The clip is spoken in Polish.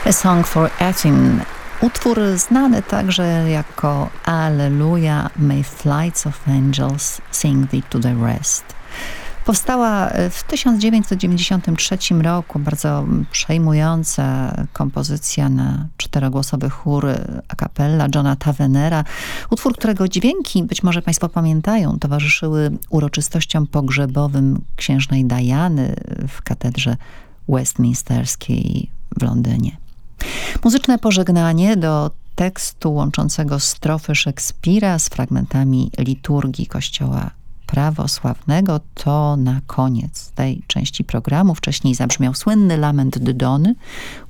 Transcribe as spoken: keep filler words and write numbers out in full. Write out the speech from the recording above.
A Song for Athene. Utwór znany także jako Alleluja, May Flights of Angels Sing Thee to the Rest. Powstała w tysiąc dziewięćset dziewięćdziesiątym trzecim roku, bardzo przejmująca kompozycja na czterogłosowy chór a cappella Johna Tavenera. Utwór, którego dźwięki, być może Państwo pamiętają, towarzyszyły uroczystościom pogrzebowym księżnej Diany w katedrze westminsterskiej w Londynie. Muzyczne pożegnanie do tekstu łączącego strofy Szekspira z fragmentami liturgii Kościoła prawosławnego to na koniec tej części programu. Wcześniej zabrzmiał słynny lament Dydony,